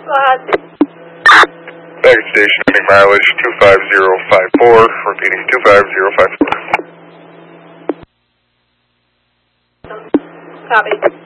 Go ahead. Baggage station, ending mileage 25054, repeating 25054. Copy.